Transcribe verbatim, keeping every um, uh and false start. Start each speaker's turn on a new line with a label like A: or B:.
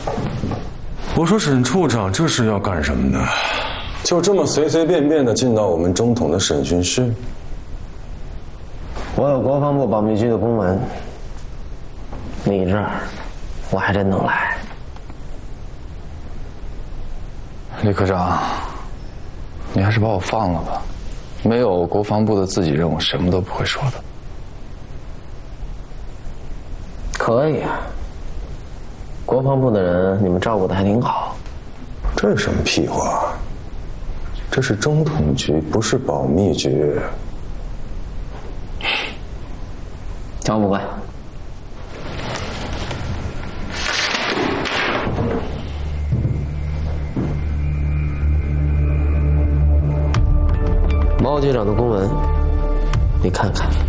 A: 我说沈处长，这是要干什么呢？就这么随随便便的进到我们中统的审讯室？
B: 我有国防部保密局的公文，你这儿我还真能来。
C: 李科长，你还是把我放了吧。没有国防部的自己人，我什么都不会说的。
B: 可以啊，国防部的人你们照顾的还挺好。
A: 这是什么屁话？这是中统局，不是保密局。
B: 张副官，毛局长的公文，你看看。